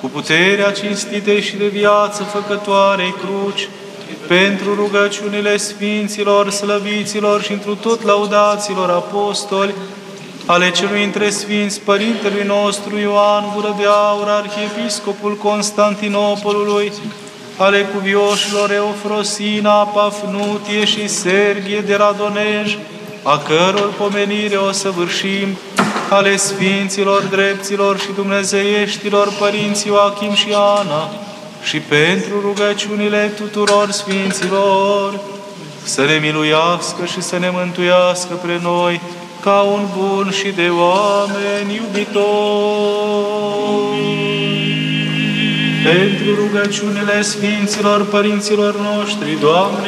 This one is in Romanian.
cu puterea cinstitei și de viață făcătoarei cruci, pentru rugăciunile sfinților, slăviților și întru tot laudaților apostoli, ale celui între sfinți Părintelui nostru Ioan Gură de Aur, Arhiepiscopul Constantinopolului, ale cuvioșilor Eufrosina, Pafnutie și Serghie de Radonej, a căror pomenire o săvârșim, ale sfinților, drepților și dumnezeieștilor părinți Ioachim și Ana, și pentru rugăciunile tuturor sfinților, să ne miluiască și să ne mântuiască pre noi, ca un bun și de oameni iubitori. Pentru rugăciunile sfinților părinților noștri, Doamne,